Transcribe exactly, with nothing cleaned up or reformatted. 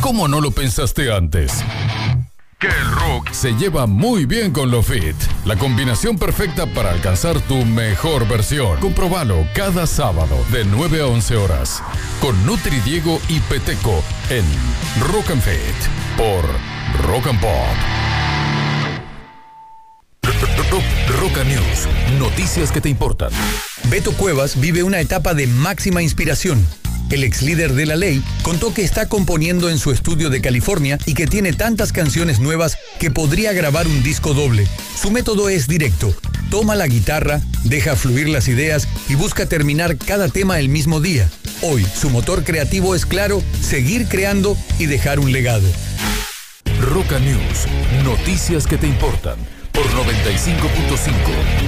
¿Cómo no lo pensaste antes? Que el rock se lleva muy bien con lo fit. La combinación perfecta para alcanzar tu mejor versión. Comprobalo cada sábado de nueve a once horas. Con Nutri Diego y Peteco en Rock and Fit. Por Rock and Pop. Roca News. Noticias que te importan. Beto Cuevas vive una etapa de máxima inspiración. El ex líder de La Ley contó que está componiendo en su estudio de California y que tiene tantas canciones nuevas que podría grabar un disco doble. Su método es directo. Toma la guitarra, deja fluir las ideas y busca terminar cada tema el mismo día. Hoy, su motor creativo es claro, seguir creando y dejar un legado. Roca News. Noticias que te importan. Por noventa y cinco punto cinco.